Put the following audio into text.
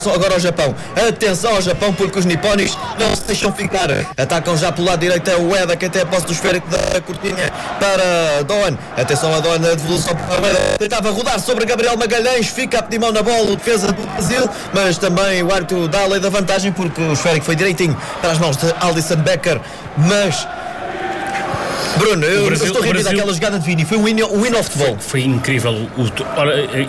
agora ao Japão. Atenção ao Japão, porque os nipónicos não se deixam ficar. Atacam já pelo lado direito, é o Eda que até a posse do esférico da cortinha para Doan. Atenção a Doan, a devolução para o Eda. Tentava rodar sobre Gabriel Magalhães, fica a pedir mão na bola, o defesa do Brasil, mas também o árbitro dá a lei da vantagem, porque o esférico foi direitinho para as mãos de Alisson Becker. Mas Bruno, eu estou a repetir aquela jogada de Vini. Foi um win of futebol. Foi incrível.